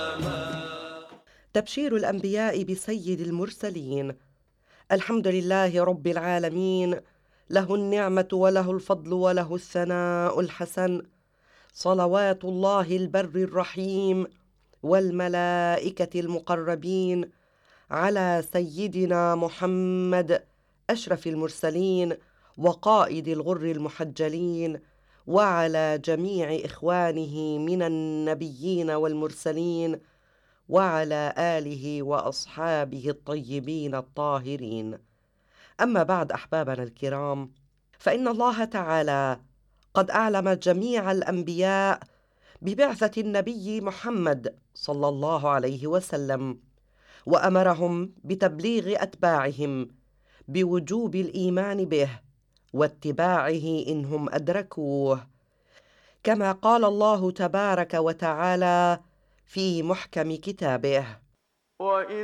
تبشير الأنبياء بسيد المرسلين. الحمد لله رب العالمين، له النعمة وله الفضل وله الثناء الحسن، صلوات الله البر الرحيم والملائكة المقربين على سيدنا محمد أشرف المرسلين وقائد الغر المحجلين، وعلى جميع إخوانه من النبيين والمرسلين، وعلى آله وأصحابه الطيبين الطاهرين. أما بعد، أحبابنا الكرام، فإن الله تعالى قد أعلم جميع الأنبياء ببعثة النبي محمد صلى الله عليه وسلم، وأمرهم بتبليغ أتباعهم بوجوب الإيمان به واتباعه إنهم أدركوه، كما قال الله تبارك وتعالى في محكم كتابه: